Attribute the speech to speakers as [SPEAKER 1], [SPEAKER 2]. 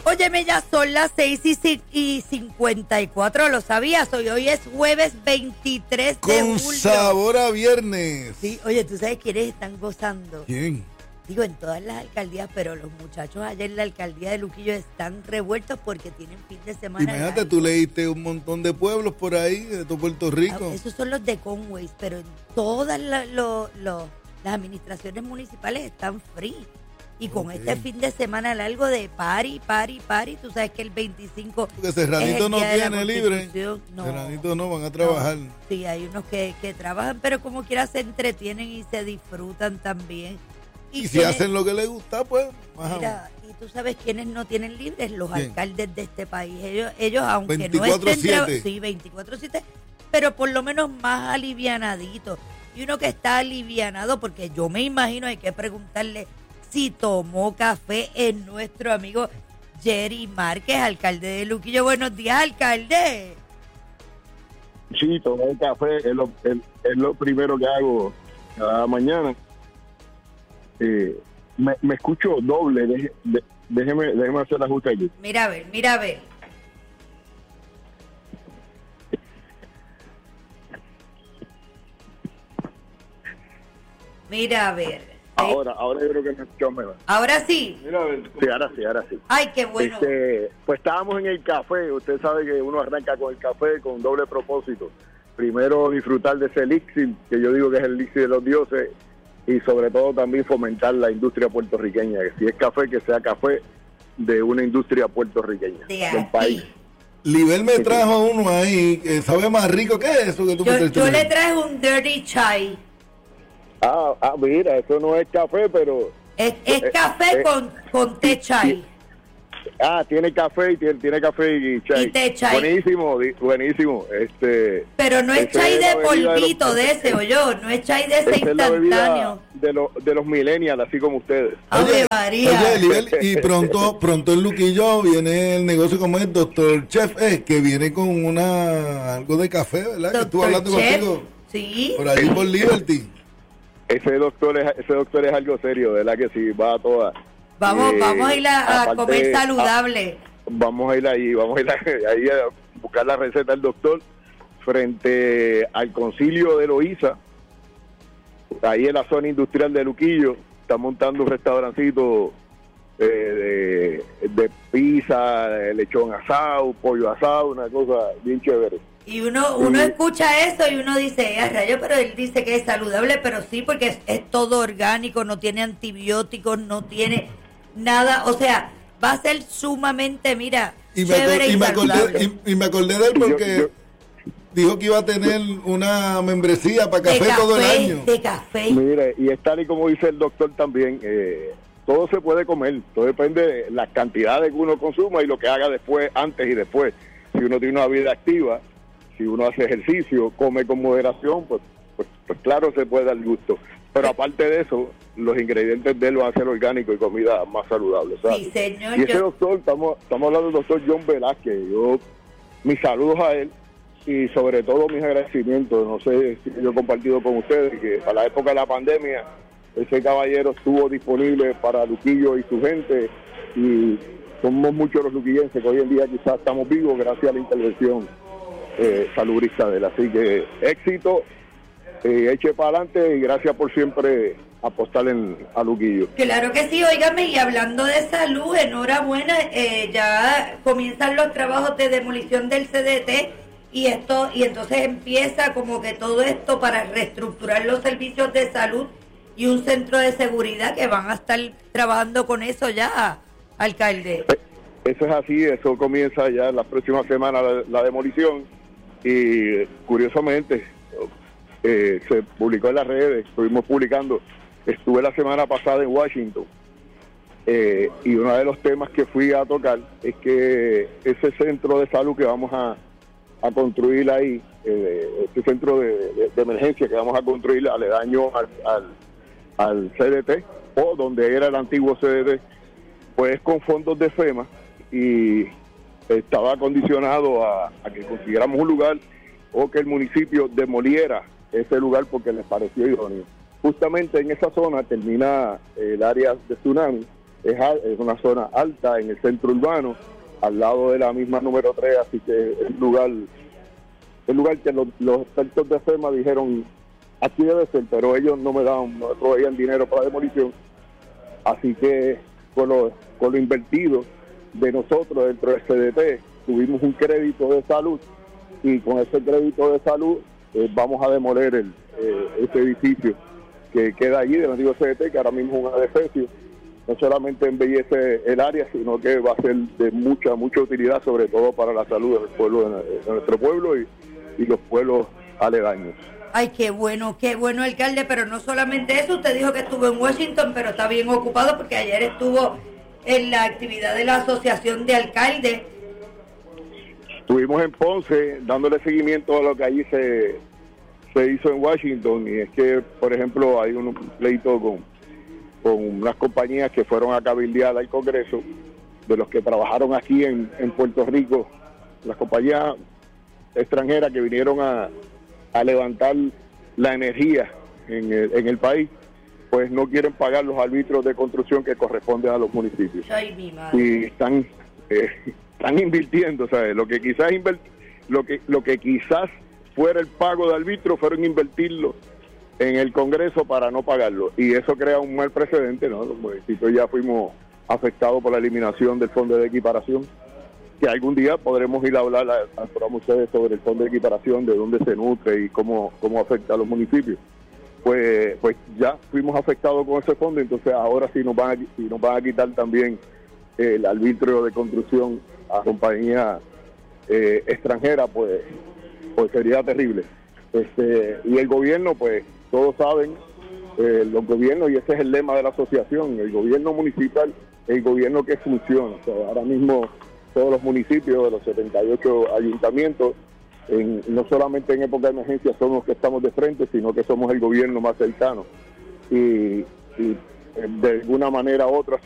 [SPEAKER 1] Óyeme, ya son las 6:54, ¿lo sabías? Hoy es jueves 23 de julio.
[SPEAKER 2] Con sabor a viernes.
[SPEAKER 1] Sí, oye, ¿tú sabes quiénes están gozando?
[SPEAKER 2] ¿Quién?
[SPEAKER 1] Digo, en todas las alcaldías, pero los muchachos allá en la alcaldía de Luquillo están revueltos porque tienen fin de semana.
[SPEAKER 2] Imagínate, tú leíste un montón de pueblos por ahí, de todo Puerto Rico.
[SPEAKER 1] Esos son los de Conway, pero en todas las administraciones municipales están free. Y con este fin de semana largo de party, tú sabes que el 25
[SPEAKER 2] porque Serranito no tiene libre.
[SPEAKER 1] No.
[SPEAKER 2] Serranito no, van a trabajar.
[SPEAKER 1] No. Sí, hay unos que trabajan, pero como quiera se entretienen y se disfrutan también.
[SPEAKER 2] Y si hacen lo que les gusta, pues más
[SPEAKER 1] mira, y tú sabes quiénes no tienen libres, los alcaldes de este país. Ellos aunque
[SPEAKER 2] 24/7.
[SPEAKER 1] Sí, 24/7, pero por lo menos más alivianaditos. Y uno que está alivianado, porque yo me imagino, hay que preguntarle si tomó café, en nuestro amigo Jerry Márquez, alcalde de Luquillo. Buenos días, alcalde.
[SPEAKER 3] Sí, tomé café, es lo primero que hago cada mañana. Me escucho doble, déjeme hacer el ajuste aquí.
[SPEAKER 1] Mira a ver. Mira a ver.
[SPEAKER 3] Ahora yo creo que me escucho mejor.
[SPEAKER 1] ¿Ahora sí?
[SPEAKER 3] Mira a ver. Sí, ahora sí.
[SPEAKER 1] Ay, qué bueno.
[SPEAKER 3] Pues estábamos en el café. Usted sabe que uno arranca con el café con doble propósito. Primero, disfrutar de ese elixir, que yo digo que es el elixir de los dioses, y sobre todo también fomentar la industria puertorriqueña. Que si es café, que sea café de una industria puertorriqueña, del país.
[SPEAKER 2] Libel me trajo uno ahí, que sabe más rico que eso que tú me traes.
[SPEAKER 1] Yo le traje un dirty chai.
[SPEAKER 3] Mira, eso no es café, pero...
[SPEAKER 1] Es café con té chai.
[SPEAKER 3] Tiene café y tiene café y chai.
[SPEAKER 1] Y té chai.
[SPEAKER 3] Buenísimo.
[SPEAKER 1] Pero no es chai de polvito de ese, no es chai de ese instantáneo.
[SPEAKER 3] De los millennials, así como ustedes.
[SPEAKER 1] Oye, María.
[SPEAKER 2] Libel, y pronto en Luquillo viene el negocio como el Dr. Chef, que viene con algo de café, ¿verdad? Que estuvo hablando contigo.
[SPEAKER 1] Sí.
[SPEAKER 2] Por ahí por Liberty.
[SPEAKER 3] Ese doctor es algo serio, ¿verdad? Que sí, va a todas.
[SPEAKER 1] Vamos a ir a comer saludable.
[SPEAKER 3] Vamos a ir ahí a buscar la receta del doctor frente al concilio de Loíza, ahí en la zona industrial de Luquillo. Está montando un restaurancito de pizza, lechón asado, pollo asado, una cosa bien chévere.
[SPEAKER 1] Y uno escucha eso y uno dice, rayo, pero él dice que es saludable, pero sí, porque es todo orgánico, no tiene antibióticos, no tiene nada, o sea, va a ser sumamente, mira, chévere y saludable.
[SPEAKER 2] Y me acordé de él porque dijo que iba a tener una membresía para café todo el año.
[SPEAKER 1] De café.
[SPEAKER 3] Mire, y es tal y como dice el doctor también, todo se puede comer, todo depende de las cantidades que uno consuma y lo que haga después, antes y después. Si uno tiene una vida activa, si uno hace ejercicio, come con moderación, pues claro, se puede dar gusto. Pero aparte de eso, los ingredientes de él van a ser orgánicos y comida más saludable, ¿sabes?
[SPEAKER 1] Sí, señor.
[SPEAKER 3] Y ese doctor, estamos hablando del doctor John Velázquez. Mis saludos a él y sobre todo mis agradecimientos. No sé si yo he compartido con ustedes que para la época de la pandemia, ese caballero estuvo disponible para Luquillo y su gente, y somos muchos los luquillenses que hoy en día quizás estamos vivos gracias a la intervención salubrista de él. Así que éxito, eche para adelante y gracias por siempre apostar a Luquillo.
[SPEAKER 1] Claro que sí, óigame, y hablando de salud, enhorabuena, ya comienzan los trabajos de demolición del CDT y entonces empieza como que todo esto para reestructurar los servicios de salud y un centro de seguridad que van a estar trabajando con eso ya, alcalde.
[SPEAKER 3] Eso es así, eso comienza ya en las próximas semanas la demolición, y curiosamente se publicó en las redes, estuvimos publicando, estuve la semana pasada en Washington, y uno de los temas que fui a tocar es que ese centro de salud que vamos a construir ahí, este centro de emergencia que vamos a construir aledaño al CDT, o donde era el antiguo CDT, pues con fondos de FEMA, y estaba condicionado a que consiguiéramos un lugar o que el municipio demoliera ese lugar porque les pareció idóneo. Justamente en esa zona termina el área de tsunami, es una zona alta en el centro urbano, al lado de la misma número 3, así que es un lugar que los expertos de FEMA dijeron, aquí debe ser, pero ellos no proveían dinero para demolición, así que con lo invertido de nosotros dentro del CDT, tuvimos un crédito de salud, y con ese crédito de salud vamos a demoler ese edificio que queda allí del antiguo CDT, que ahora mismo es un edificio. No solamente embellece el área, sino que va a ser de mucha utilidad, sobre todo para la salud del pueblo, de nuestro pueblo y los pueblos aledaños.
[SPEAKER 1] Ay, qué bueno, alcalde, pero no solamente eso, usted dijo que estuvo en Washington, pero está bien ocupado porque ayer estuvo en la actividad de la Asociación de Alcaldes.
[SPEAKER 3] Estuvimos en Ponce dándole seguimiento a lo que allí se hizo en Washington, y es que, por ejemplo, hay un pleito con unas compañías que fueron a cabildear al Congreso, de los que trabajaron aquí en Puerto Rico, las compañías extranjeras que vinieron a levantar la energía en el país, pues no quieren pagar los arbitrios de construcción que corresponden a los municipios.
[SPEAKER 1] Ay, mi madre.
[SPEAKER 3] Y están invirtiendo, ¿sabes? Lo que quizás fuera el pago de arbitrio, fueron invertirlo en el Congreso para no pagarlo, y eso crea un mal precedente, ¿no? Los municipios ya fuimos afectados por la eliminación del fondo de equiparación, que algún día podremos ir a hablar a ustedes sobre el fondo de equiparación, de dónde se nutre y cómo afecta a los municipios. Pues ya fuimos afectados con ese fondo, entonces ahora si nos van a quitar también el arbitrio de construcción a compañías extranjeras, pues sería terrible. Y el gobierno, pues todos saben, los gobiernos, y ese es el lema de la asociación, el gobierno municipal, el gobierno que funciona. O sea, ahora mismo todos los municipios de los 78 ayuntamientos, no solamente en época de emergencia somos los que estamos de frente, sino que somos el gobierno más cercano. Y de alguna manera u otra